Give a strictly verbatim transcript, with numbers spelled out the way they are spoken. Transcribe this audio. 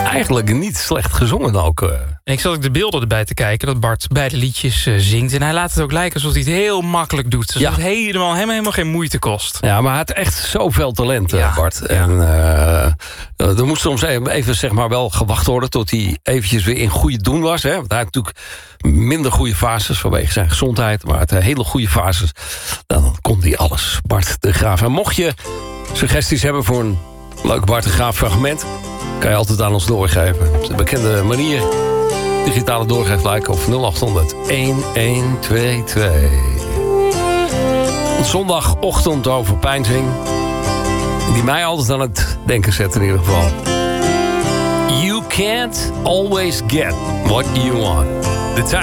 eigenlijk niet slecht gezongen ook. Uh. En ik zat ook de beelden erbij te kijken, dat Bart beide liedjes uh, zingt. En hij laat het ook lijken alsof hij het heel makkelijk doet. Alsof ja. het helemaal, hem helemaal geen moeite kost. Ja, maar hij had echt zoveel talent, ja. Bart. Ja. En uh, er moest soms even zeg maar wel gewacht worden tot hij eventjes weer in goede doen was. Hè? Want hij had natuurlijk minder goede fases vanwege zijn gezondheid. Maar het hele goede fases, dan kon hij alles. Bart de Graaf. En mocht je suggesties hebben voor een leuk Bart de Graaf fragment, kan je altijd aan ons doorgeven. De bekende manier. Digitale doorgeefluik of nul acht honderd een een twee twee. Zondagochtend over peinzing. Die mij altijd aan het denken zet in ieder geval. You can't always get what you want. De tijd.